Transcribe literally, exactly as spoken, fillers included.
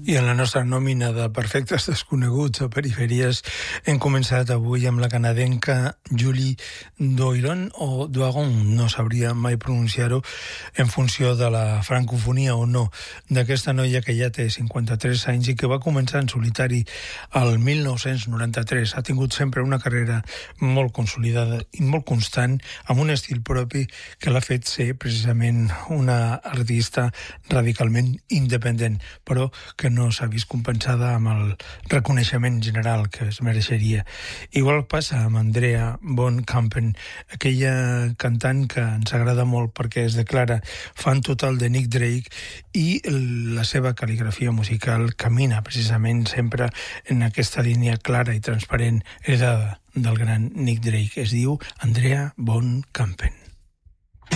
I en la nostra nòmina de perfectes desconeguts o perifèries hem començat avui amb la canadenca Julie Doiron o Doiron, no sabria mai pronunciar-ho en funció de la francofonia o no, d'aquesta noia que ja té cinquanta-tres anys i que va començar en solitari el mil nou-cents noranta-tres. Ha tingut sempre una carrera molt consolidada i molt constant, amb un estil propi que l'ha fet ser precisament una artista radicalment independent, però que no s'ha vist compensada amb el reconeixement general que es mereixeria. Igual passa amb Andrea von Kampen, aquella cantant que ens agrada molt perquè es declara fan total de Nick Drake i la seva cal·ligrafia musical camina precisament sempre en aquesta línia clara i transparent heredada del gran Nick Drake. Es diu Andrea von Kampen.